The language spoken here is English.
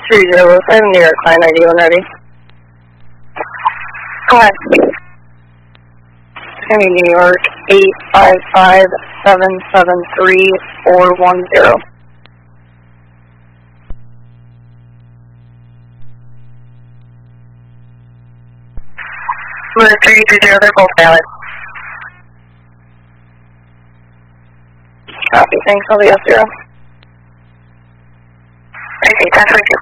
3007, New York Line 91 ready. Go ahead. It's going to be New York 855-773-410. Move 330, they're both valid. Copy, thanks, I'll be up 0. Okay, 1022.